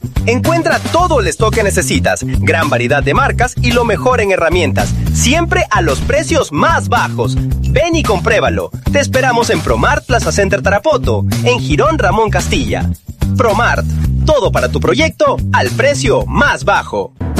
Encuentra todo el stock que necesitas, gran variedad de marcas y lo mejor en herramientas, siempre a los precios más bajos. Ven y compruébalo. Te esperamos en Promart Plaza Center Tarapoto, en Jirón Ramón Castilla. Promart, todo para tu proyecto al precio más bajo.